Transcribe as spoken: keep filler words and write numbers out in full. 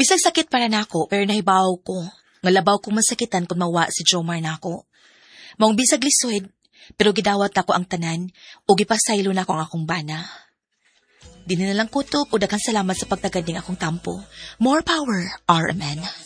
Bisag sakit para nako, pero nahibaw ko. Ngalabaw kong masakitan kung mawa si Jomar nako. Maong bisag lisod, pero gidawat ako ang tanan, o gipasaylo na ko ang akong bana. Di na lang kutob o daghang salamat sa pagtagading akong kampo. More power, R M N.